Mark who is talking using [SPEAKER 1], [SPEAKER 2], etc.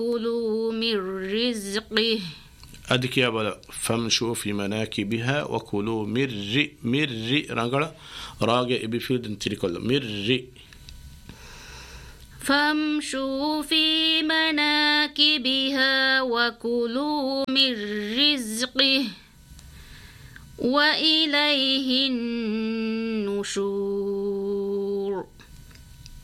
[SPEAKER 1] كلوا من رزقه
[SPEAKER 2] أديك يا بلا فامشوا في مناكبها وكلوا مر رجلا راجع بفيلد انتري كله مر
[SPEAKER 1] فامشوا في مناكبها وكلوا من رزقه وإليه النشور